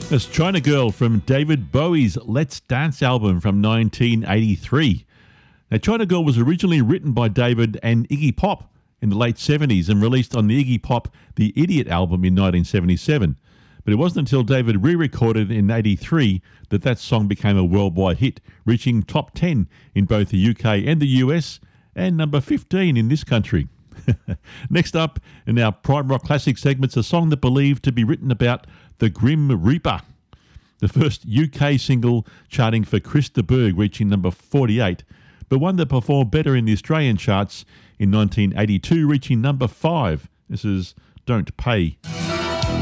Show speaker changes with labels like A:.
A: That's China Girl from David Bowie's Let's Dance album from 1983. Now, China Girl was originally written by David and Iggy Pop in the late 70s and released on the Iggy Pop The Idiot album in 1977. But it wasn't until David re-recorded in 83 that that song became a worldwide hit, reaching top 10 in both the UK and the US and number 15 in this country. Next up in our Prime Rock Classic segments, a song that believed to be written about the Grim Reaper. The first UK single charting for Chris de Burgh, reaching number 48, but one that performed better in the Australian charts in 1982, reaching number 5. This is Don't Pay.